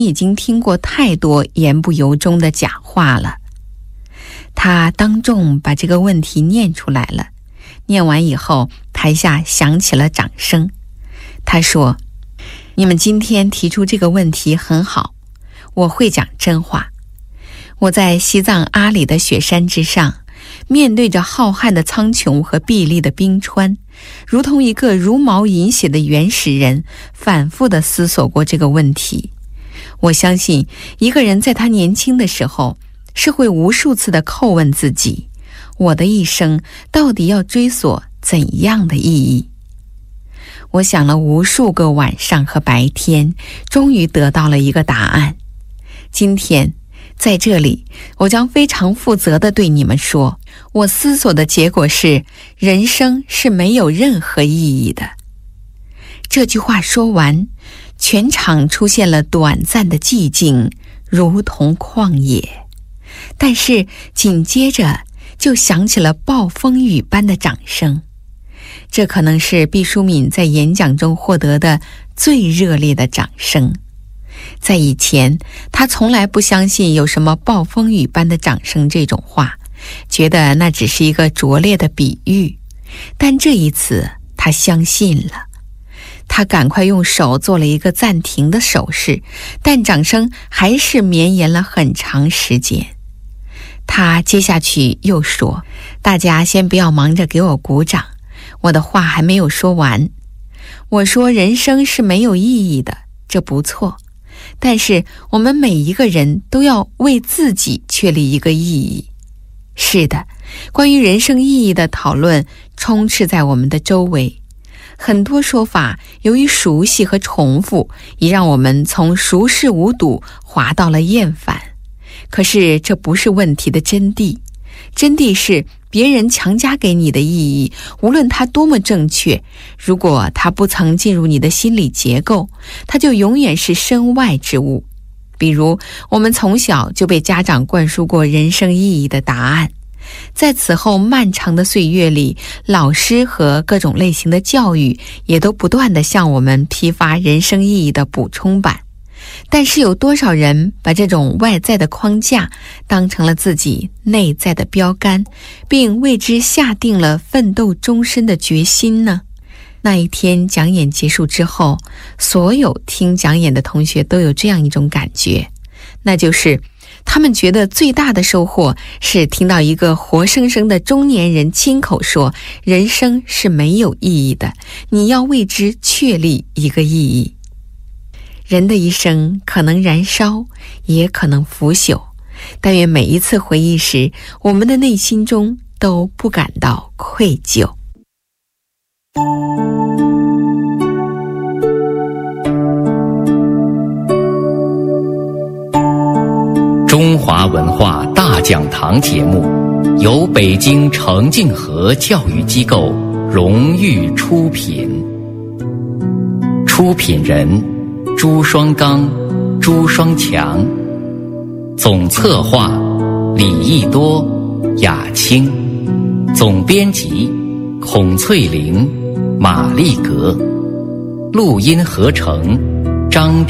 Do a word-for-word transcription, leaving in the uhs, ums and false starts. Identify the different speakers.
Speaker 1: 已经听过太多言不由衷的假话了。他当众把这个问题念出来了，念完以后，台下响起了掌声。他说：你们今天提出这个问题很好，我会讲真话。我在西藏阿里的雪山之上，面对着浩瀚的苍穹和碧绿的冰川，如同一个茹毛饮血的原始人，反复地思索过这个问题。我相信一个人在他年轻的时候，是会无数次地叩问自己，我的一生到底要追索怎样的意义？我想了无数个晚上和白天，终于得到了一个答案。今天在这里，我将非常负责地对你们说，我思索的结果是，人生是没有任何意义的。这句话说完，全场出现了短暂的寂静，如同旷野。但是紧接着就响起了暴风雨般的掌声。这可能是毕淑敏在演讲中获得的最热烈的掌声。在以前，他从来不相信有什么暴风雨般的掌声这种话，觉得那只是一个拙劣的比喻。但这一次，他相信了。他赶快用手做了一个暂停的手势，但掌声还是绵延了很长时间。他接下去又说：大家先不要忙着给我鼓掌，我的话还没有说完。我说人生是没有意义的，这不错，但是我们每一个人都要为自己确立一个意义。是的，关于人生意义的讨论充斥在我们的周围，很多说法由于熟悉和重复，已让我们从熟视无睹滑到了厌烦。可是这不是问题的真谛，真谛是别人强加给你的意义，无论它多么正确，如果它不曾进入你的心理结构，它就永远是身外之物。比如我们从小就被家长灌输过人生意义的答案，在此后漫长的岁月里，老师和各种类型的教育也都不断地向我们批发人生意义的补充版。但是有多少人把这种外在的框架当成了自己内在的标杆，并为之下定了奋斗终身的决心呢？那一天讲演结束之后，所有听讲演的同学都有这样一种感觉，那就是他们觉得最大的收获是听到一个活生生的中年人亲口说，人生是没有意义的，你要为之确立一个意义。人的一生可能燃烧，也可能腐朽，但愿每一次回忆时，我们的内心中都不感到愧疚。
Speaker 2: 中华文化大讲堂节目由北京程敬和教育机构荣誉出品，出品人朱双刚、朱双强，总策划李义多、雅青，总编辑孔翠玲、马丽格，录音合成张志。